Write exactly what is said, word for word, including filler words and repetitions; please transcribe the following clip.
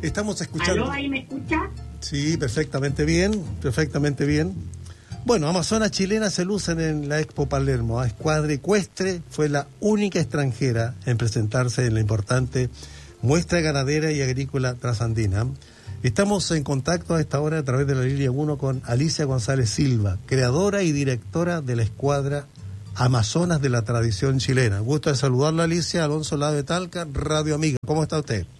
Estamos escuchando. ¿Aló, ahí me escucha? Sí, perfectamente bien, perfectamente bien. Bueno, Amazonas chilenas se lucen en la Expo Palermo. A Escuadra Ecuestre fue la única extranjera en presentarse en la importante muestra ganadera y agrícola trasandina. Estamos en contacto a esta hora a través de la línea uno con Alicia González Silva, creadora y directora de la Escuadra Amazonas de la tradición chilena. Gusto de saludarla, Alicia. Alonso Lado de Talca, Radio Amiga. ¿Cómo está usted?